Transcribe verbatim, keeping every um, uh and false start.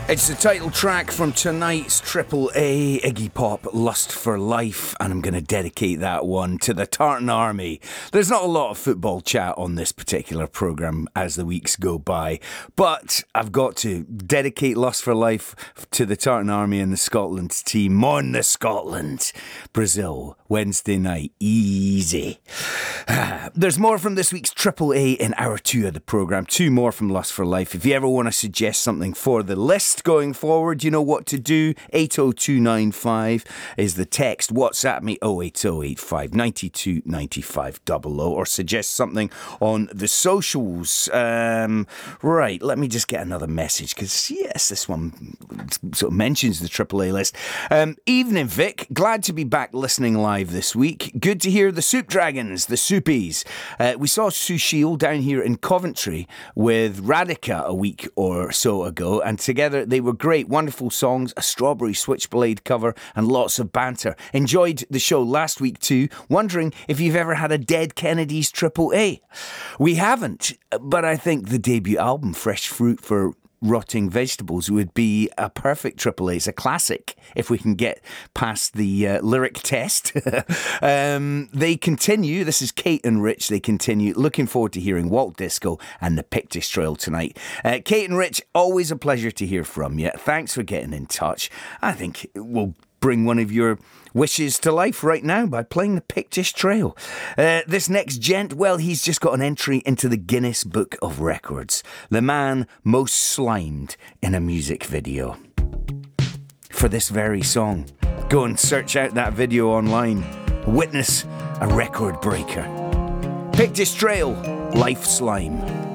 It's the title track from tonight's Triple A Iggy Pop Lust for Life, and I'm going to dedicate that one to the Tartan Army. There's not a lot of football chat on this particular programme as the weeks go by, but I've got to dedicate Lust for Life to the Tartan Army and the Scotland team. On the Scotland. Brazil, Wednesday night. Easy. There's more from this week's Triple A in hour two of the programme. Two more from Lust for Life. If you ever want to suggest something for the list going forward, you know what to do. eight oh two nine five is the text. WhatsApp me oh eight oh eight five nine two nine five double oh or suggest something on the socials. Um, right, let me just get another message because, yes, this one sort of mentions the Triple A list. Um, evening, Vic. Glad to be back listening live this week. Good to hear the Soup Dragons, the Soupies. Uh, we saw Sushil down here in Coventry with Radhika a week or so ago, and together they were great, wonderful songs, a Strawberry Switchblade cover, and lots of banter. Enjoyed the show last week too. Wondering if you've ever had a Dead Kennedys Triple A. We haven't, but I think the debut album, Fresh Fruit for Rotting Vegetables, would be a perfect Triple A. It's a classic if we can get past the uh, lyric test. um, they continue. This is Kate and Rich. They continue. Looking forward to hearing Walt Disco and the Pictish Trail tonight. Uh, Kate and Rich, always a pleasure to hear from you. Thanks for getting in touch. I think we'll bring one of your wishes to life right now by playing the Pictish Trail. Uh, this next gent, well, he's just got an entry into the Guinness Book of Records. The man most slimed in a music video. For this very song. Go and search out that video online. Witness a record breaker. Pictish Trail, Life Slime.